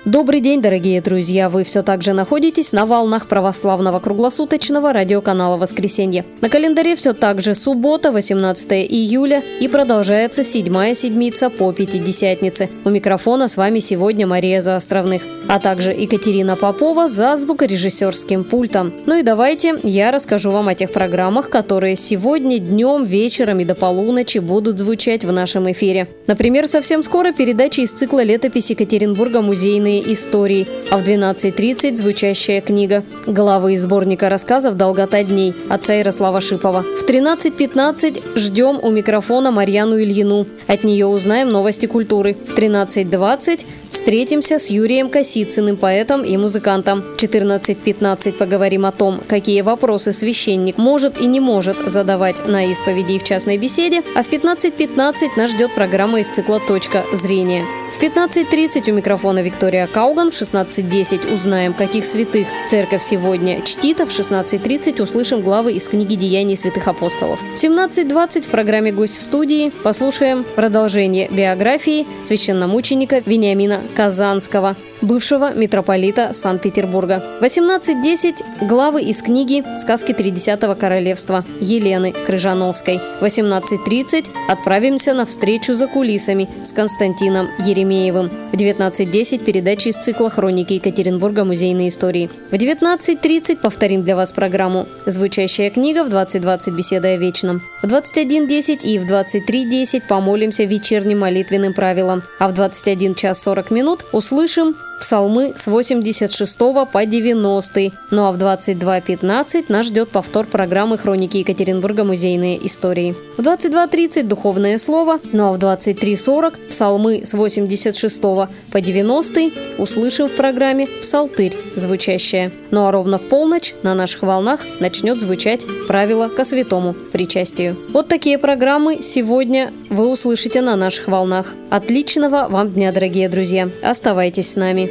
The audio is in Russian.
Добрый день, дорогие друзья! Вы все так же находитесь на волнах православного круглосуточного радиоканала «Воскресенье». На календаре все так же суббота, 18 июля, и продолжается 7-я седмица по Пятидесятнице. У микрофона с вами сегодня Мария Заостровных, а также Екатерина Попова за звукорежиссерским пультом. Ну и давайте я расскажу вам о тех программах, которые сегодня днем, вечером и до полуночи будут звучать в нашем эфире. Например, совсем скоро передача из цикла «Летопись Екатеринбурга. Музейные истории», а в 12:30 звучащая книга «Главы из сборника рассказов «Долгота дней» отца Ярослава Шипова». В 13:15 ждем у микрофона Марьяну Ильину. От нее узнаем новости культуры. В 13:20 встретимся с Юрием Косицыным, поэтом и музыкантом. В 14:15 поговорим о том, какие вопросы священник может и не может задавать на исповеди и в частной беседе, а в 15:15 нас ждет программа из цикла «Точка зрения». В 15:30 у микрофона Виктория Кауган, в 16:10 узнаем, каких святых церковь сегодня чтит, а в 16:30 услышим главы из книги «Деяний святых апостолов». В 17:20 в программе «Гость в студии» послушаем продолжение биографии священномученика Вениамина Казанского, бывшего митрополита Санкт-Петербурга. В 18:10 главы из книги «Сказки Тридесятого королевства» Елены Крыжановской. В 18:30 отправимся на встречу за кулисами с Константином Еремеевым. В 19:10 передача из цикла «Хроники Екатеринбурга. Музейные истории». В 19:30 повторим для вас программу «Звучащая книга», в 20:20 беседа о вечном. В 21:10 и в 23:10 помолимся вечерним молитвенным правилам, а в 21 час 40 минут услышим псалмы с 86 по 90. Ну а в 22:15 нас ждет повтор программы «Хроники Екатеринбурга. Музейные истории». В 22:30 духовное слово, ну а в 23:40 псалмы с 86 по 90 услышим в программе «Псалтырь» звучащая. Ну а ровно в полночь на наших волнах начнет звучать правило ко святому причастию. Вот такие программы сегодня вы услышите на наших волнах. Отличного вам дня, дорогие друзья! Оставайтесь с нами.